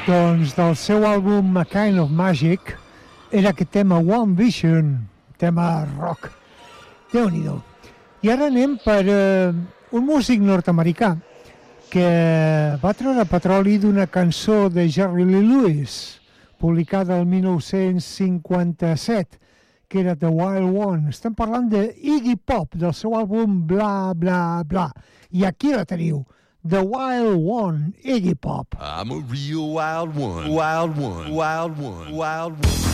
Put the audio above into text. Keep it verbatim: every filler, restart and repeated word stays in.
Doncs del seu àlbum A Kind of Magic era aquest tema One Vision, tema rock. Déu-n'hi-do. I ara anem per eh, un músic nord-americà que va treure petroli d'una cançó de Jerry Lee Lewis, publicada el dinou cinquanta-set, que era The Wild One. Estem parlant de Iggy Pop, del seu àlbum Bla Bla Bla. I aquí la teniu, The Wild One, Iggy Pop. I'm a real wild one, wild one, wild one, wild one.